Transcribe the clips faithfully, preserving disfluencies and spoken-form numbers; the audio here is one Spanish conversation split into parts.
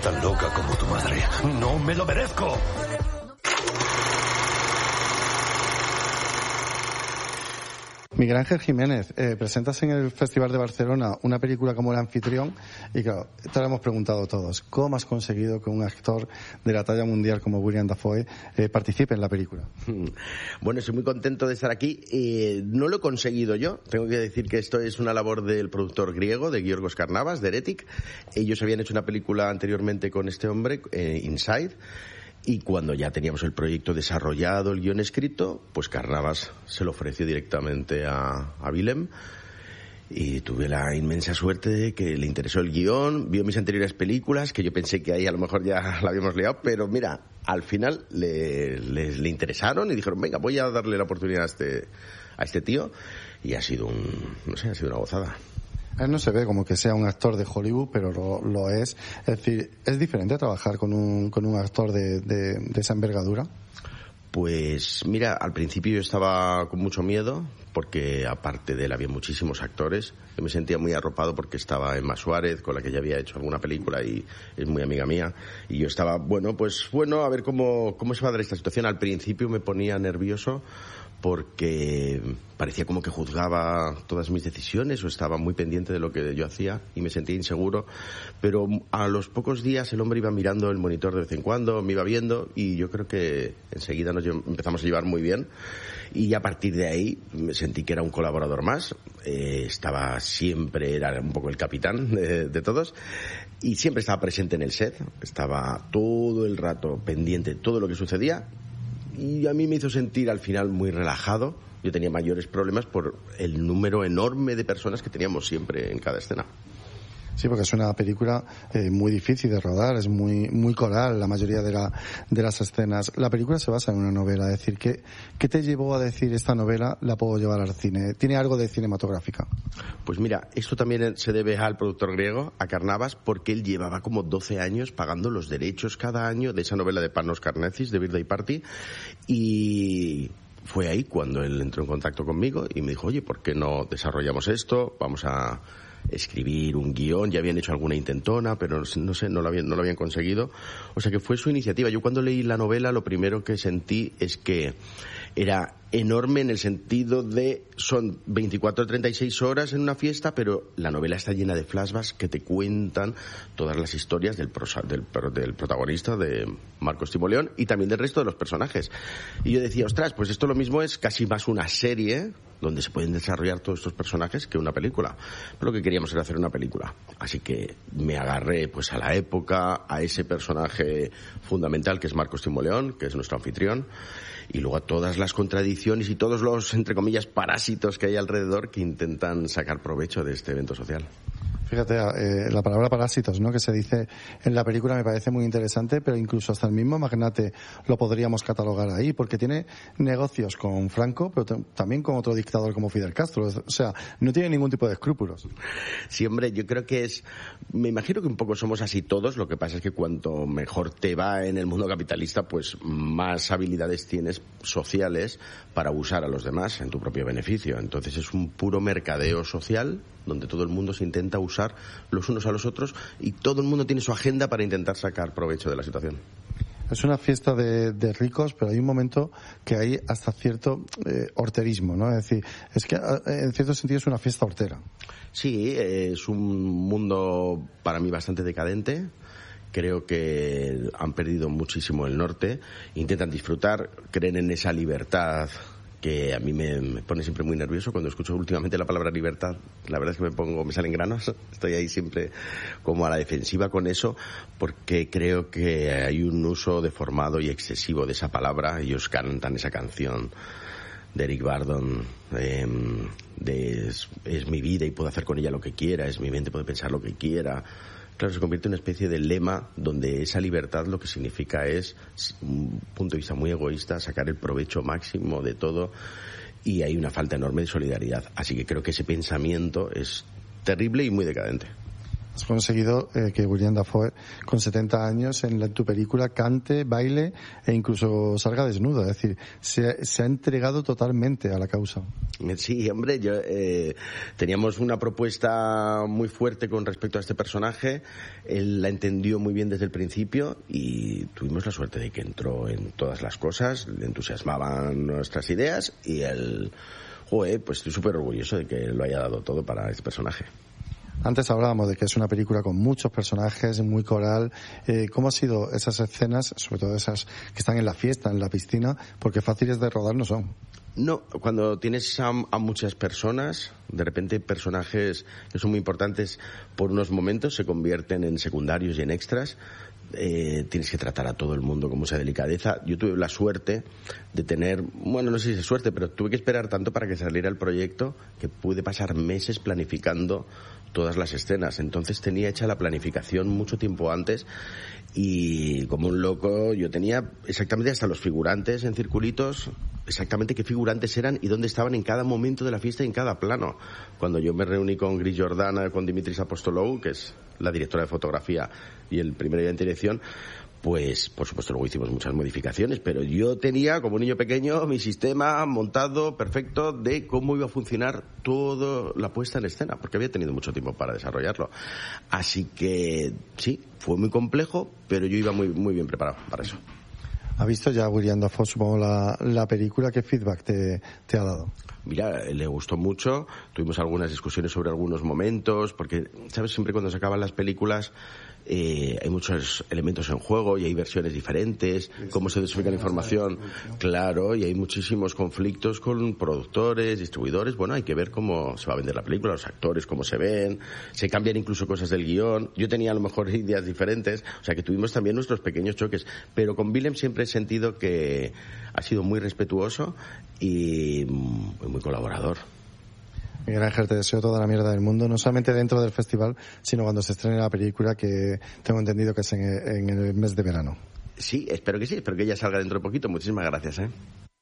tan loca como tu madre. ¡No me lo merezco! Miguel Ángel Jiménez, eh, presentas en el Festival de Barcelona una película como El Anfitrión y claro, te lo hemos preguntado todos. ¿Cómo has conseguido que un actor de la talla mundial como William Dafoe eh, participe en la película? Bueno, estoy muy contento de estar aquí. Eh, no lo he conseguido yo. Tengo que decir que esto es una labor del productor griego, de Giorgos Karnavas, de Heretic. Ellos habían hecho una película anteriormente con este hombre, eh, Inside. Y cuando ya teníamos el proyecto desarrollado, el guión escrito, pues Karnavas se lo ofreció directamente a, a Willem. Y tuve la inmensa suerte de que le interesó el guión, vio mis anteriores películas, que yo pensé que ahí a lo mejor ya la habíamos liado, pero mira, al final le, le, le interesaron y dijeron, venga, voy a darle la oportunidad a este, a este tío. Y ha sido un, no sé, ha sido una gozada. Él no se ve como que sea un actor de Hollywood, pero lo, lo es. Es decir, ¿es diferente trabajar con un, con un actor de, de, de esa envergadura? Pues mira, al principio yo estaba con mucho miedo, porque aparte de él había muchísimos actores. Yo me sentía muy arropado porque estaba Emma Suárez, con la que ya había hecho alguna película y es muy amiga mía. Y yo estaba, bueno, pues bueno, a ver cómo, cómo se va a dar esta situación. Al principio me ponía nervioso porque parecía como que juzgaba todas mis decisiones o estaba muy pendiente de lo que yo hacía y me sentía inseguro, pero a los pocos días el hombre iba mirando el monitor de vez en cuando, me iba viendo y yo creo que enseguida nos empezamos a llevar muy bien y a partir de ahí me sentí que era un colaborador más. Eh, estaba siempre, era un poco el capitán de, de todos y siempre estaba presente en el set, estaba todo el rato pendiente de todo lo que sucedía. Y a mí me hizo sentir al final muy relajado. Yo tenía mayores problemas por el número enorme de personas que teníamos siempre en cada escena. Sí, porque es una película eh, muy difícil de rodar, es muy muy coral la mayoría de, la, de las escenas. La película se basa en una novela, es decir, ¿qué, ¿qué te llevó a decir esta novela la puedo llevar al cine? ¿Tiene algo de cinematográfica? Pues mira, esto también se debe al productor griego, a Karnavas, porque él llevaba como doce años pagando los derechos cada año de esa novela de Panos Karnezis, de Birthday Party, y fue ahí cuando él entró en contacto conmigo y me dijo, oye, ¿por qué no desarrollamos esto? Vamos a escribir un guión, ya habían hecho alguna intentona, pero no sé, no lo habían, no lo habían conseguido. O sea que fue su iniciativa. Yo cuando leí la novela lo primero que sentí es que era enorme en el sentido de son veinticuatro a treinta y seis horas en una fiesta, pero la novela está llena de flashbacks que te cuentan todas las historias del, prosa, del, del protagonista, de Marcos Timoleón, y también del resto de los personajes. Y yo decía, ostras, pues esto lo mismo es casi más una serie donde se pueden desarrollar todos estos personajes que una película. Pero lo que queríamos era hacer una película. Así que me agarré pues a la época, a ese personaje fundamental que es Marcos Timoleón, que es nuestro anfitrión, y luego a todas las contradicciones y todos los, entre comillas, parásitos que hay alrededor que intentan sacar provecho de este evento social. Fíjate, eh, la palabra parásitos, ¿no?, que se dice en la película me parece muy interesante, pero incluso hasta el mismo magnate lo podríamos catalogar ahí, porque tiene negocios con Franco, pero t- también con otro dictador como Fidel Castro. O sea, no tiene ningún tipo de escrúpulos. Sí, hombre, yo creo que es... Me imagino que un poco somos así todos, lo que pasa es que cuanto mejor te va en el mundo capitalista, pues más habilidades tienes sociales para usar a los demás en tu propio beneficio. Entonces es un puro mercadeo social donde todo el mundo se intenta usar los unos a los otros y todo el mundo tiene su agenda para intentar sacar provecho de la situación. Es una fiesta de, de ricos, pero hay un momento que hay hasta cierto eh, horterismo, ¿no? Es decir, es que en cierto sentido es una fiesta hortera. Sí, es un mundo para mí bastante decadente. Creo que han perdido muchísimo el norte, intentan disfrutar, creen en esa libertad que a mí me, me pone siempre muy nervioso cuando escucho últimamente la palabra libertad. La verdad es que me pongo, me salen granos, estoy ahí siempre como a la defensiva con eso, porque creo que hay un uso deformado y excesivo de esa palabra. Ellos cantan esa canción de Eric Burdon, eh, de es, es mi vida y puedo hacer con ella lo que quiera, es mi mente, puede pensar lo que quiera. Claro, se convierte en una especie de lema donde esa libertad lo que significa es, un punto de vista muy egoísta, sacar el provecho máximo de todo, y hay una falta enorme de solidaridad. Así que creo que ese pensamiento es terrible y muy decadente. has conseguido eh, que William Dafoe, con setenta años, en, la, en tu película cante, baile e incluso salga desnudo. Es decir, se, se ha entregado totalmente a la causa. Sí, hombre, yo, eh, teníamos una propuesta muy fuerte con respecto a este personaje. Él la entendió muy bien desde el principio y tuvimos la suerte de que entró en todas las cosas, le entusiasmaban nuestras ideas y él, joder, pues estoy súper orgulloso de que lo haya dado todo para este personaje. Antes hablábamos de que es una película con muchos personajes, muy coral. Eh, ¿Cómo han sido esas escenas, sobre todo esas que están en la fiesta, en la piscina? Porque fáciles de rodar no son. No, cuando tienes a, a muchas personas, de repente personajes que son muy importantes por unos momentos se convierten en secundarios y en extras. Eh, tienes que tratar a todo el mundo con mucha delicadeza. Yo tuve la suerte de tener, bueno, no sé si es suerte, pero tuve que esperar tanto para que saliera el proyecto que pude pasar meses planificando todas las escenas. Entonces tenía hecha la planificación mucho tiempo antes y como un loco yo tenía exactamente hasta los figurantes en circulitos, exactamente qué figurantes eran y dónde estaban en cada momento de la fiesta y en cada plano. Cuando yo me reuní con Gris Jordana, con Dimitris Apostolou, que es la directora de fotografía y el primer día en dirección, pues por supuesto luego hicimos muchas modificaciones, pero yo tenía como niño pequeño mi sistema montado perfecto de cómo iba a funcionar toda la puesta en escena, porque había tenido mucho tiempo para desarrollarlo. Así que sí, fue muy complejo, pero yo iba muy, muy bien preparado para eso. ¿Ha visto ya William Dafoe, supongo, la, la película? ¿Qué feedback te, te ha dado? Mira, le gustó mucho, tuvimos algunas discusiones sobre algunos momentos, porque, ¿sabes? Siempre cuando se acaban las películas eh, hay muchos elementos en juego y hay versiones diferentes, cómo se dosifica la información, claro, y hay muchísimos conflictos con productores, distribuidores. Bueno, hay que ver cómo se va a vender la película, los actores, cómo se ven, se cambian incluso cosas del guión. Yo tenía a lo mejor ideas diferentes, o sea que tuvimos también nuestros pequeños choques, pero con Willem siempre he sentido que ha sido muy respetuoso y muy colaborador. Miguel Ángel, te deseo toda la mierda del mundo, no solamente dentro del festival, sino cuando se estrene la película, que tengo entendido que es en, en el mes de verano. Sí, espero que sí, espero que ella salga dentro de poquito. Muchísimas gracias, ¿eh?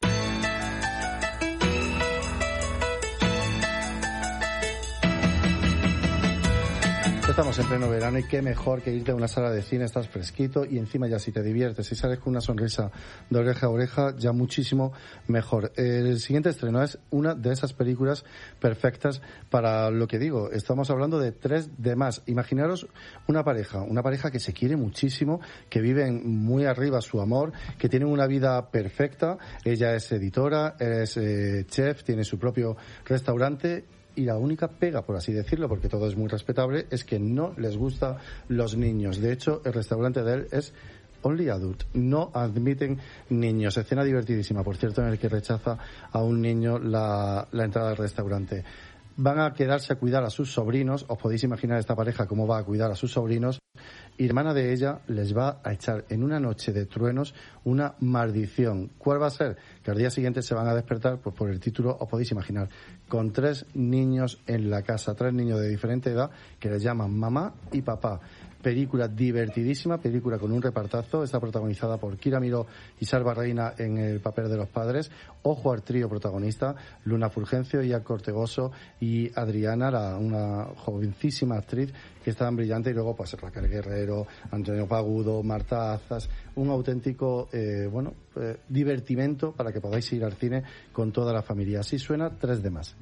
Estamos en pleno verano y qué mejor que irte a una sala de cine, estás fresquito y encima ya si te diviertes y sales con una sonrisa de oreja a oreja, ya muchísimo mejor. El siguiente estreno es una de esas películas perfectas para lo que digo. Estamos hablando de Tres de más. Imaginaros una pareja, una pareja que se quiere muchísimo, que viven muy arriba su amor, que tienen una vida perfecta. Ella es editora, es eh, chef, tiene su propio restaurante. Y la única pega, por así decirlo, porque todo es muy respetable, es que no les gustan los niños. De hecho, el restaurante de él es Only Adult. No admiten niños. Escena divertidísima, por cierto, en el que rechaza a un niño la, la entrada al restaurante. Van a quedarse a cuidar a sus sobrinos. Os podéis imaginar esta pareja cómo va a cuidar a sus sobrinos. Y la hermana de ella les va a echar en una noche de truenos una maldición. ¿Cuál va a ser? Que al día siguiente se van a despertar, pues por el título os podéis imaginar, con tres niños en la casa, tres niños de diferente edad que les llaman mamá y papá. Película divertidísima, película con un repartazo. Está protagonizada por Kira Miró y Salva Reina en el papel de los padres. Ojo al trío protagonista, Luna Fulgencio, Ia Cortegoso y Adriana, la, una jovencísima actriz que es tan brillante. Y luego pues Raquel Guerrero, Antonio Pagudo, Marta Azas. Un auténtico, eh, bueno, eh, divertimento para que podáis ir al cine con toda la familia. Así suena Tres de más.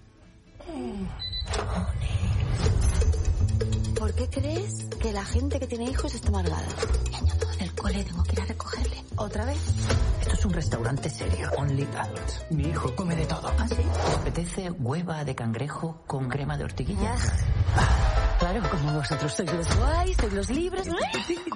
¿Por qué crees que la gente que tiene hijos está amargada? Me han llamado del cole, tengo que ir a recogerle. ¿Otra vez? Esto es un restaurante serio. Only Adults. Mi hijo come de todo. ¿Ah, sí? ¿Te apetece hueva de cangrejo con crema de ortiguilla? Ah, claro, como vosotros sois los guays, sois los libres.